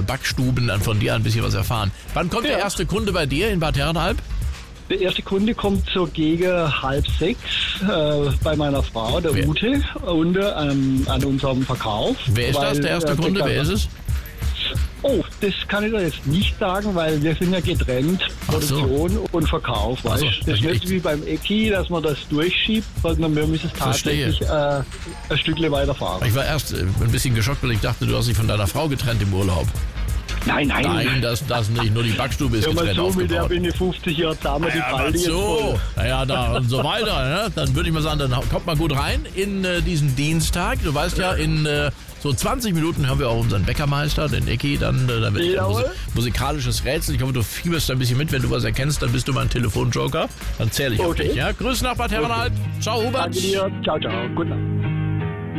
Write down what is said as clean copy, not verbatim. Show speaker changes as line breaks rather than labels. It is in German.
Backstuben dann von dir ein bisschen was erfahren. Wann kommt der erste Kunde bei dir in Bad Herrenalb?
Der erste Kunde kommt so gegen 5:30 bei meiner Frau, der Ute, unten an unserem Verkauf.
Wer ist das, der erste Kunde? Wer ist es?
Oh, das kann ich dir jetzt nicht sagen, weil wir sind ja getrennt, Produktion und Verkauf. Weißt? Das ist nicht wie beim Ecki, dass man das durchschiebt, sondern wir müssen es tatsächlich ein Stückchen weiterfahren.
Ich war erst ein bisschen geschockt, weil ich dachte, du hast dich von deiner Frau getrennt im Urlaub.
Nein.
Nein, das nicht. Nur die Backstube ist getrennt aufgebaut.
Mit der bin ich 50 Jahre zusammen, die Paldi jetzt voll.
Naja, da und so weiter. Ne? Dann würde ich mal sagen, dann kommt mal gut rein in diesen Dienstag. Du weißt ja, in so 20 Minuten haben wir auch unseren Bäckermeister, den Ecki. Dann wird ein musikalisches Rätsel. Ich hoffe, du fieberst ein bisschen mit. Wenn du was erkennst, dann bist du mein Telefonjoker. Dann zähle ich auf dich. Ja? Grüße nach Bad Herrenalb. Ciao, Hubert.
Danke dir. Ciao. Guten Abend.